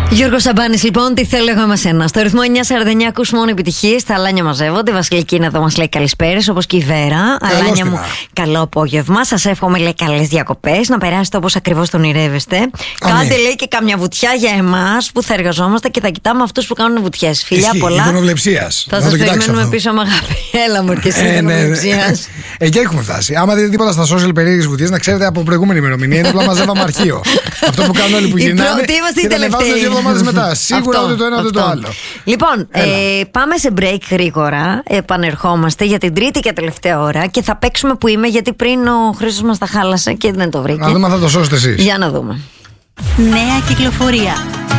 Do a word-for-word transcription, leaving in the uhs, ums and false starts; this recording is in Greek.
Γιώργος Σαμπάνης, λοιπόν, τι θέλω εγώ με σένα. Στο ρυθμό εννιά σαράντα εννιά ακούς μόνο επιτυχίες. Τα Αλάνια μαζεύονται. Η Βασιλική είναι εδώ, μας λέει καλησπέρες, όπως και η Βέρα. Αλάνια μου, καλό απόγευμα. Σας εύχομαι, λέει, καλές διακοπές. Να περάσετε όπως ακριβώς τον ονειρεύεστε. Κάντε, λέει, και καμιά βουτιά για εμάς που θα εργαζόμαστε και θα κοιτάμε αυτούς που κάνουν βουτιές. Φιλιά πολλά. Εικονοβλεψίας. Θα σας περιμένουμε πίσω με αγάπη. Έλα μου, και εσύ εικονοβλεψίας. Εκεί έχουμε φτάσει. Άμα δείτε τίποτα στα social περίεργες βουτιές, να ξέρετε από προηγούμενη ημερομηνία. Είναι απλά μαζεύαμε αρχείο. Αυτό που κάνουν όλοι που γυρνάνε. Και τα βάζουν δύο εβδομάδες μετά. Σίγουρα ούτε το ένα ούτε το άλλο. Λοιπόν, ε, πάμε σε break γρήγορα. Επανερχόμαστε για την τρίτη και τελευταία ώρα και θα παίξουμε που είμαι, γιατί πριν ο Χρήστος μας τα χάλασε και δεν το βρήκε. Να δούμε αν θα το σώσετε εσείς. Για να δούμε. Νέα κυκλοφορία.